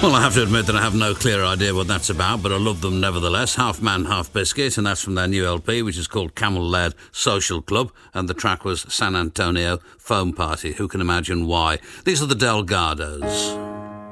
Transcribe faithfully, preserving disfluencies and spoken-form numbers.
Well, I have to admit that I have no clear idea what that's about, but I love them nevertheless. Half Man, Half Biscuit, and that's from their new L P, which is called Camel-Led Social Club, and the track was San Antonio Foam Party. Who can imagine why? These are the Delgados.